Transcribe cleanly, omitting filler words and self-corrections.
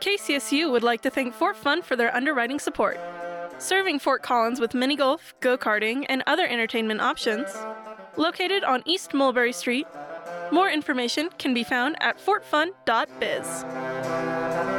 KCSU would like to thank Fort Fun for their underwriting support. Serving Fort Collins with mini golf, go-karting, and other entertainment options. Located on East Mulberry Street. More information can be found at fortfun.biz.